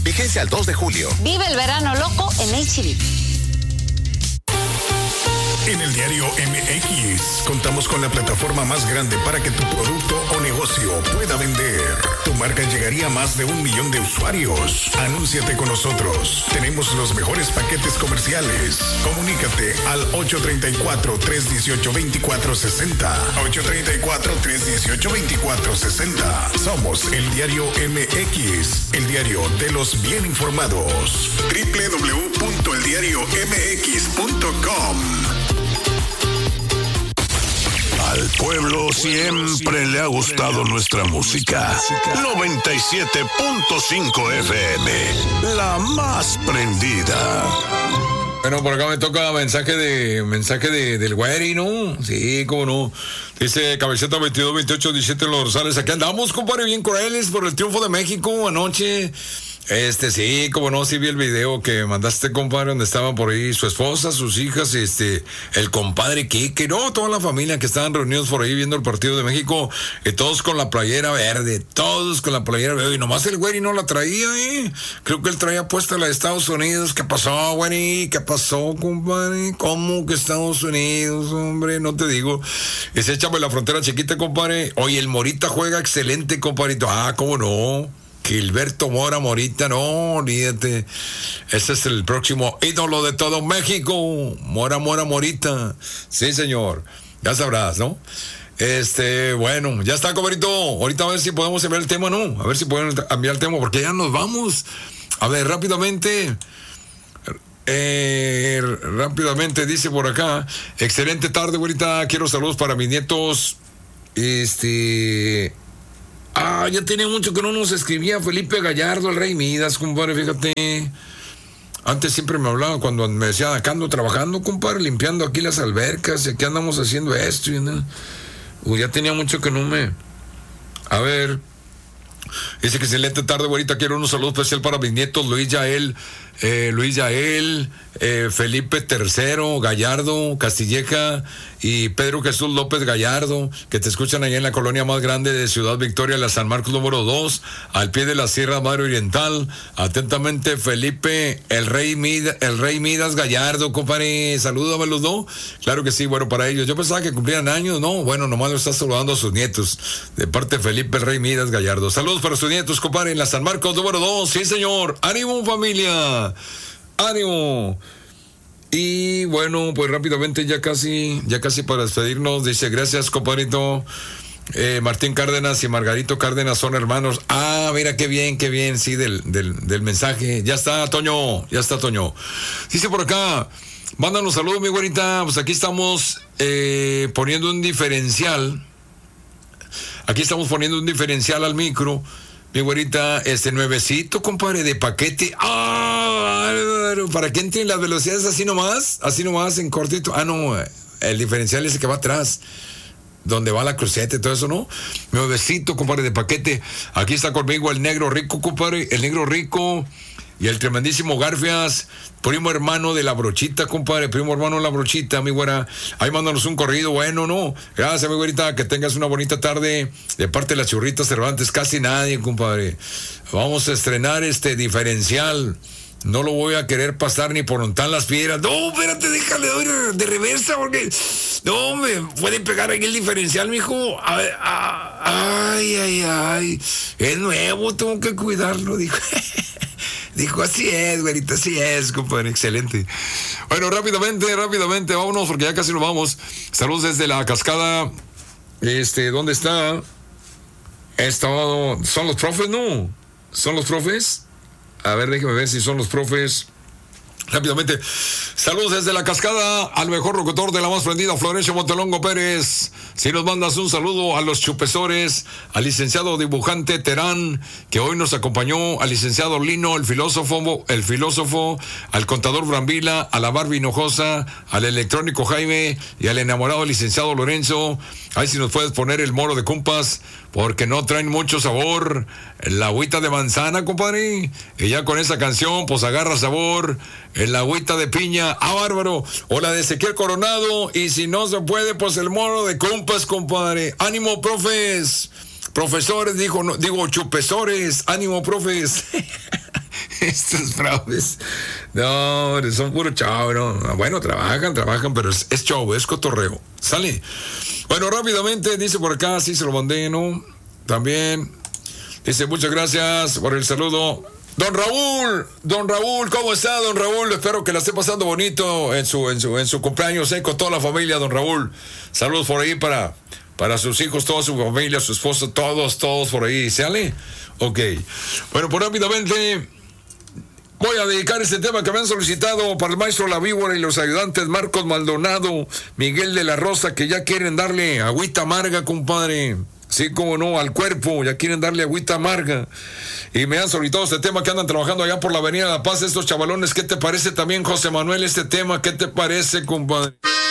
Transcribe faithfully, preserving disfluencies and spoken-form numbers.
Vigencia al dos de julio. Vive el verano loco en H E B. En el diario M X contamos con la plataforma más grande para que tu producto o negocio pueda vender. Tu marca llegaría a más de un millón de usuarios. Anúnciate con nosotros. Tenemos los mejores paquetes comerciales. Comunícate al ocho tres cuatro, tres uno ocho, dos cuatro seis cero. ocho tres cuatro, tres uno ocho, dos cuatro seis cero. Somos el diario M X, el diario de los bien informados. doble u doble u doble u punto el diario m x punto com. Al pueblo siempre le ha gustado nuestra música. noventa y siete punto cinco F M, la más prendida. Bueno, por acá me toca mensaje de mensaje de, del güeri, ¿no? Sí, cómo no. Dice Cabeceta veintidós, veintiocho, diecisiete en Los Rosales. Aquí andamos, compadre, bien crueles por el triunfo de México anoche. Este, sí, como no, sí vi el video que mandaste, compadre, donde estaban por ahí su esposa, sus hijas, este, el compadre Quique, no, toda la familia que estaban reunidos por ahí viendo el partido de México, y todos con la playera verde, todos con la playera verde, y nomás el güey no la traía, eh, creo que él traía puesta la de Estados Unidos. ¿Qué pasó, güey? ¿Qué pasó, compadre? ¿Cómo que Estados Unidos, hombre? No te digo. Y se échame la frontera chiquita, compadre. Oye, el Morita juega excelente, compadrito. Ah, ¿cómo no? Gilberto Mora Morita, no, olvídate. Ese es el próximo ídolo de todo México. Mora, Mora, Morita. Sí, señor. Ya sabrás, ¿no? Este, bueno, ya está, compadrito. Ahorita a ver si podemos enviar el tema, ¿no? A ver si pueden enviar el tema, porque ya nos vamos. A ver, rápidamente. Eh, rápidamente dice por acá. Excelente tarde, güerita. Quiero saludos para mis nietos. Este... Ah, ya tenía mucho que no nos escribía Felipe Gallardo, el Rey Midas, compadre, fíjate. Antes siempre me hablaba cuando me decía, acá ando trabajando, compadre, limpiando aquí las albercas, y aquí andamos haciendo esto. Y ¿no? Uy, ya tenía mucho que no me... A ver... Dice que excelente tarde, güerita. Quiero un saludo especial para mis nietos, Luis Yael, eh, Luis Yael, eh, Felipe tercero, Gallardo, Castilleja y Pedro Jesús López Gallardo, que te escuchan allá en la colonia más grande de Ciudad Victoria, la San Marcos número dos, al pie de la Sierra Madre Oriental. Atentamente, Felipe, el Rey Midas, el Rey Midas Gallardo, compadre. Salúdamelos, ¿no? Claro que sí, bueno, para ellos. Yo pensaba que cumplían años, ¿no? Bueno, nomás lo está saludando a sus nietos, de parte de Felipe, el Rey Midas Gallardo. Saludos para sus nietos, compadre, en la San Marcos número dos. Sí, señor. ¡Ánimo, familia! ¡Ánimo! Y bueno, pues rápidamente ya casi, ya casi para despedirnos, dice, gracias, compadrito. Eh, Martín Cárdenas y Margarito Cárdenas son hermanos. Ah, mira, qué bien, qué bien, sí, del, del, del mensaje. Ya está, Toño, ya está, Toño. Dice por acá, mándanos saludos, mi güerita. Pues aquí estamos eh, poniendo un diferencial. Aquí estamos poniendo un diferencial al micro. Mi güerita, este nuevecito, compadre, de paquete. ¡Ah! Para que entren las velocidades así nomás, así nomás, en cortito. Ah, no, el diferencial ese que va atrás, donde va la cruceta y todo eso, ¿no? Nuevecito, compadre, de paquete. Aquí está conmigo el negro rico, compadre, el negro rico y el tremendísimo Garfias, primo hermano de la brochita, compadre, primo hermano de la brochita, mi güera. Ahí mándanos un corrido, bueno, ¿no? Gracias, mi güerita, que tengas una bonita tarde. De parte de las Churritas Cervantes, casi nadie, compadre. Vamos a estrenar este diferencial. No lo voy a querer pasar ni por untar las piedras. No, espérate, déjale, doy de reversa, porque... No, me pueden pegar ahí el diferencial, mijo. Ay, ay, ay, ay. Es nuevo, tengo que cuidarlo, dijo. Dijo, así es, güerita, así es, compadre, excelente. Bueno, rápidamente, rápidamente, vámonos, porque ya casi nos vamos. Saludos desde la cascada. Este, ¿dónde está? Esto, ¿son los profes, no? ¿Son los profes? A ver, déjeme ver si son los profes. Rápidamente, saludos desde la cascada al mejor locutor de la más prendida, Florencio Montelongo Pérez. Si nos mandas un saludo a los chupesores, al licenciado dibujante Terán, que hoy nos acompañó, al licenciado Lino, el filósofo, el filósofo, al contador Brambila, a la Barbie Hinojosa, al electrónico Jaime y al enamorado licenciado Lorenzo. Ahí si nos puedes poner el moro de compas, porque no traen mucho sabor. La agüita de manzana, compadre. Y ya con esa canción, pues agarra sabor. El agüita de piña, ah, bárbaro. O la de Ezequiel Coronado. Y si no se puede, pues el moro de compas, compadre. Ánimo, profes. Profesores, digo, no, digo chupesores. Ánimo, profes. Estos fraudes. No, son puro show, ¿no? Bueno, trabajan, trabajan, pero es, es show, es cotorreo. Sale. Bueno, rápidamente, dice por acá, sí se lo mandé, ¿no? También. Dice, muchas gracias por el saludo. Don Raúl, don Raúl, ¿cómo está, don Raúl? Espero que la esté pasando bonito en su, en su, en su cumpleaños, ¿eh? Con toda la familia, don Raúl. Saludos por ahí para, para sus hijos, toda su familia, su esposo, todos, todos por ahí. ¿Sale? Ok. Bueno, pues rápidamente voy a dedicar este tema que me han solicitado para el maestro La Víbora y los ayudantes Marcos Maldonado, Miguel de la Rosa, que ya quieren darle agüita amarga, compadre. Sí, como no, al cuerpo, ya quieren darle agüita amarga. Y me han solicitado este tema que andan trabajando allá por la Avenida La Paz, estos chavalones. ¿Qué te parece también, José Manuel, este tema? ¿Qué te parece, compadre?